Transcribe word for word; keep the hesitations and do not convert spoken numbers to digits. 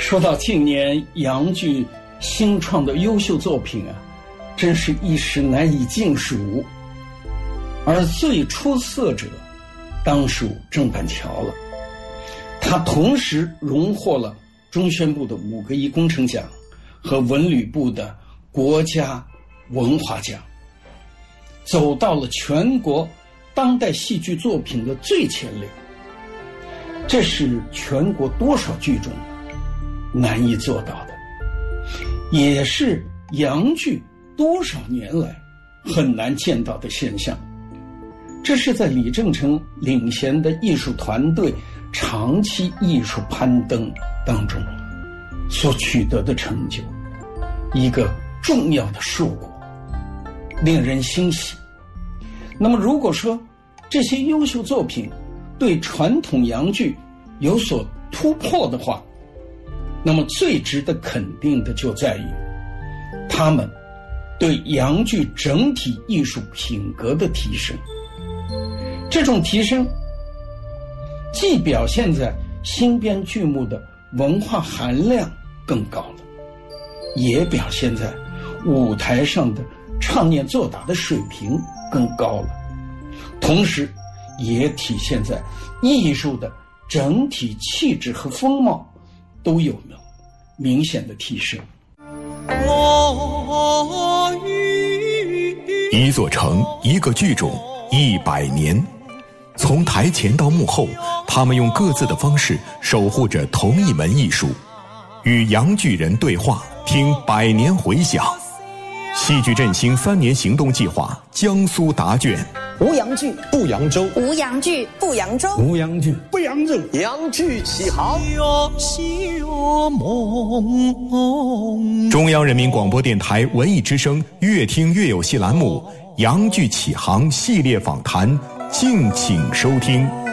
说到近年洋剧新创的优秀作品啊，真是一时难以尽数。而最出色者当属郑板桥了，他同时荣获了中宣部的五个一工程奖和文旅部的国家文化奖，走到了全国当代戏剧作品的最前列。这是全国多少剧中难以做到的，也是洋剧多少年来很难见到的现象。这是在李正成领衔的艺术团队长期艺术攀登当中所取得的成就，一个重要的硕果，令人欣喜。那么如果说这些优秀作品对传统洋剧有所突破的话，那么最值得肯定的就在于他们对洋剧整体艺术品格的提升。这种提升既表现在新编剧目的文化含量更高了，也表现在舞台上的唱念做打的水平更高了，同时也体现在艺术的整体气质和风貌都有了明显的提升。 一座城，一个剧种，一百年。从台前到幕后，他们用各自的方式守护着同一门艺术，与洋剧人对话，听百年回响。戏剧振兴三年行动计划江苏答卷。 无洋剧不扬州， 无洋剧不扬州， 无洋剧不扬州， 洋剧起航。 中央人民广播电台文艺之声越听越有戏栏目《洋剧起航》系列访谈，敬请收听。